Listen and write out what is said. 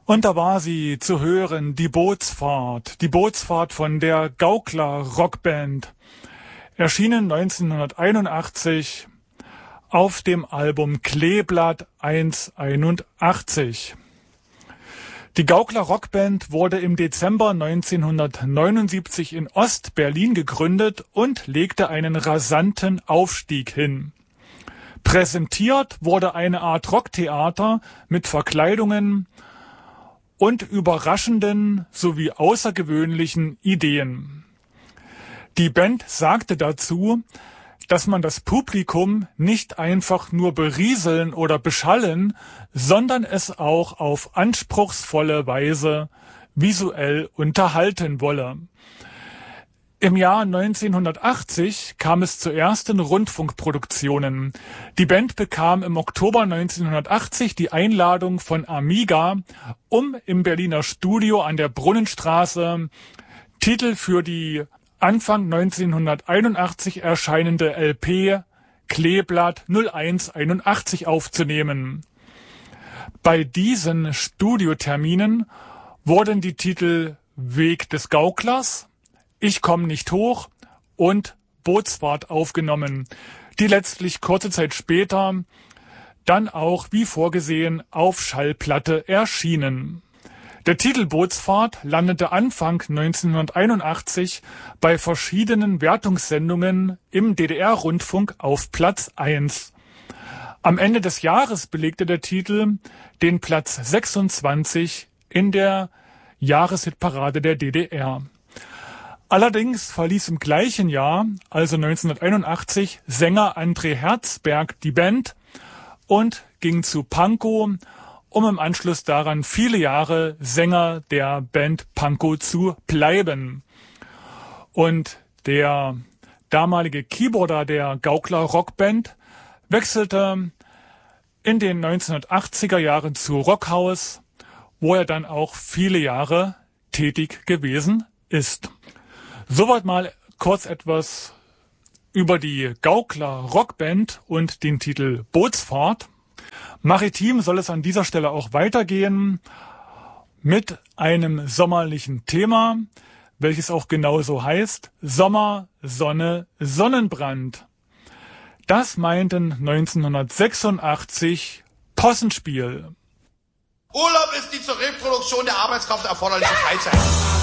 Und da war sie zu hören, die Bootsfahrt von der Gaukler Rockband, erschienen 1981 auf dem Album Kleeblatt 181. Die Gaukler Rockband wurde im Dezember 1979 in Ost-Berlin gegründet und legte einen rasanten Aufstieg hin. Präsentiert wurde eine Art Rocktheater mit Verkleidungen und überraschenden sowie außergewöhnlichen Ideen. Die Band sagte dazu, dass man das Publikum nicht einfach nur berieseln oder beschallen, sondern es auch auf anspruchsvolle Weise visuell unterhalten wolle. Im Jahr 1980 kam es zu ersten Rundfunkproduktionen. Die Band bekam im Oktober 1980 die Einladung von Amiga, um im Berliner Studio an der Brunnenstraße Titel für die Anfang 1981 erscheinende LP Kleeblatt 0181 aufzunehmen. Bei diesen Studioterminen wurden die Titel Weg des Gauklers, Ich komm nicht hoch und Bootsfahrt aufgenommen, die letztlich kurze Zeit später dann auch wie vorgesehen auf Schallplatte erschienen. Der Titel Bootsfahrt landete Anfang 1981 bei verschiedenen Wertungssendungen im DDR-Rundfunk auf Platz 1. Am Ende des Jahres belegte der Titel den Platz 26 in der Jahreshitparade der DDR. Allerdings verließ im gleichen Jahr, also 1981, Sänger André Herzberg die Band und ging zu Pankow, um im Anschluss daran viele Jahre Sänger der Band Pankow zu bleiben. Und der damalige Keyboarder der Gaukler Rockband wechselte in den 1980er Jahren zu Rockhaus, wo er dann auch viele Jahre tätig gewesen ist. Soweit mal kurz etwas über die Gaukler Rockband und den Titel Bootsfahrt. Maritim soll es an dieser Stelle auch weitergehen mit einem sommerlichen Thema, welches auch genauso heißt: Sommer, Sonne, Sonnenbrand. Das meinten 1986 Possenspiel. Urlaub ist die zur Reproduktion der Arbeitskraft erforderliche Freizeit.